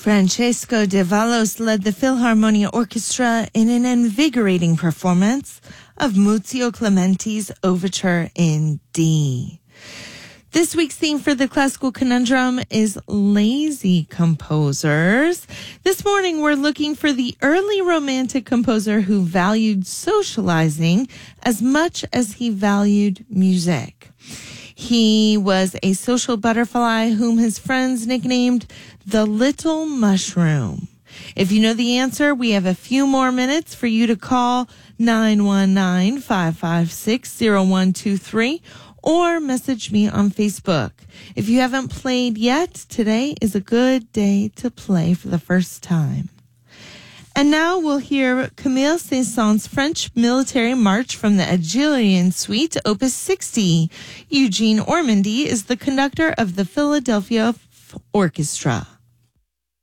Francesco de Vallos led the Philharmonia Orchestra in an invigorating performance of Muzio Clementi's Overture in D. This week's theme for the Classical Conundrum is lazy composers. This morning, we're looking for the early Romantic composer who valued socializing as much as he valued music. He was a social butterfly whom his friends nicknamed the Little Mushroom. If you know the answer, we have a few more minutes for you to call 919-556-0123 or message me on Facebook. If you haven't played yet, today is a good day to play for the first time. And now we'll hear Camille Saint-Saëns's French Military March from the Adjilian Suite, Opus 60. Eugene Ormandy is the conductor of the Philadelphia Orchestra.